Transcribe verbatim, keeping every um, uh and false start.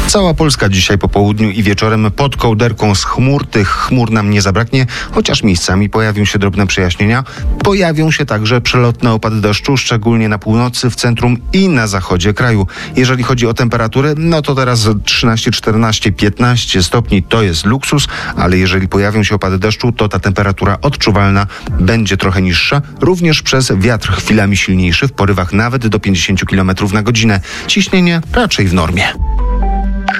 Cała Polska dzisiaj po południu i wieczorem pod kołderką z chmur. Tych chmur nam nie zabraknie, chociaż miejscami pojawią się drobne przejaśnienia. Pojawią się także przelotne opady deszczu, szczególnie na północy, w centrum i na zachodzie kraju. Jeżeli chodzi o temperatury, no to teraz trzynaście, czternaście, piętnaście stopni to jest luksus, ale jeżeli pojawią się opady deszczu, to ta temperatura odczuwalna będzie trochę niższa, również przez wiatr chwilami silniejszy, w porywach nawet do pięćdziesiąt kilometrów na godzinę. Ciśnienie raczej w normie.